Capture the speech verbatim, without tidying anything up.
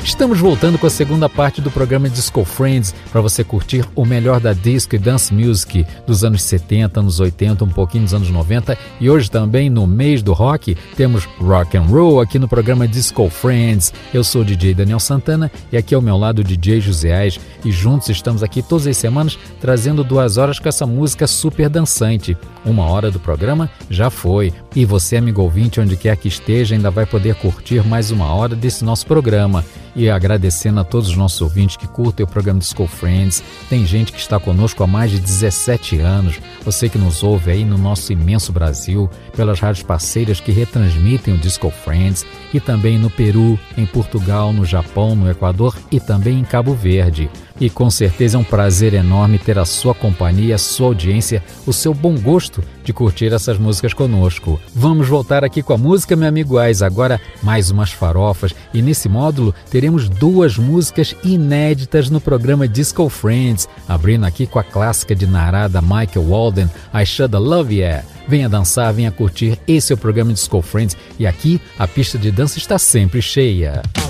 Estamos voltando com a segunda parte do programa Disco Friends para você curtir o melhor da disco e dance music dos anos setenta, anos oitenta, um pouquinho dos anos noventa e hoje também no mês do rock temos rock and roll aqui no programa Disco Friends. Eu sou o D J Daniel Santana e aqui ao meu lado o D J Joséás e juntos estamos aqui todas as semanas trazendo duas horas com essa música super dançante. Uma hora do programa já foi e você, amigo ouvinte, onde quer que esteja, ainda vai poder curtir mais uma hora desse nosso programa. E agradecendo a todos os nossos ouvintes que curtem o programa Disco Friends. Tem gente que está conosco há mais de dezessete anos. Você que nos ouve aí no nosso imenso Brasil, pelas rádios parceiras que retransmitem o Disco Friends, e também no Peru, em Portugal, no Japão, no Equador e também em Cabo Verde. E com certeza é um prazer enorme ter a sua companhia, a sua audiência, o seu bom gosto de curtir essas músicas conosco. Vamos voltar aqui com a música, meu amigo Ais, agora mais umas farofas. E nesse módulo teremos duas músicas inéditas no programa Disco Friends, abrindo aqui com a clássica de Narada Michael Walden, I Shoulda Love Ya. Venha dançar, venha curtir, esse é o programa Disco Friends e aqui a pista de dança está sempre cheia.